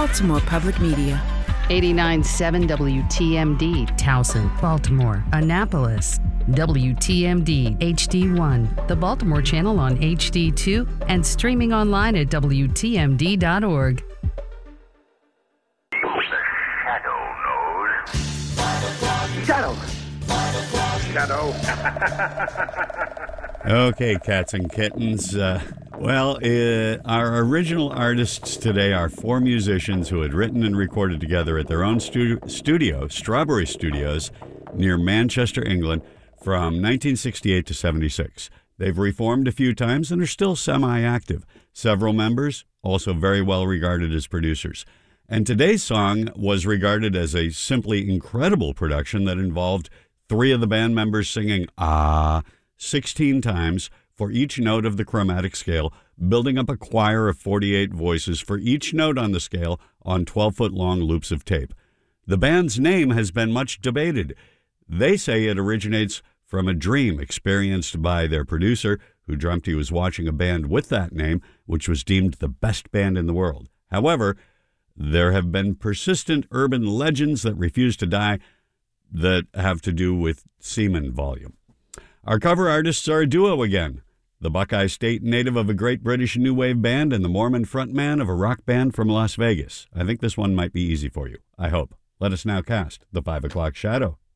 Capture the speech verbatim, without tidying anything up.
Baltimore Public Media. eighty-nine point seven W T M D, Towson, Baltimore, Annapolis. W T M D H D one, the Baltimore channel on H D two, and streaming online at W T M D dot org. Shadow. Shadow. Okay, cats and kittens. Uh, well, uh, our original artists today are four musicians who had written and recorded together at their own stu- studio, Strawberry Studios, near Manchester, England, from nineteen sixty-eight to seventy-six. They've reformed a few times and are still semi-active. Several members also very well regarded as producers. And today's song was regarded as a simply incredible production that involved three of the band members singing ah sixteen times for each note of the chromatic scale, building up a choir of forty-eight voices for each note on the scale on twelve-foot-long loops of tape. The band's name has been much debated. They say it originates from a dream experienced by their producer, who dreamt he was watching a band with that name, which was deemed the best band in the world. However, there have been persistent urban legends that refuse to die that have to do with semen volume. Our cover artists are a duo again. The Buckeye State native of a great British new wave band and the Mormon frontman of a rock band from Las Vegas. I think this one might be easy for you. I hope. Let us now cast the five o'clock shadow.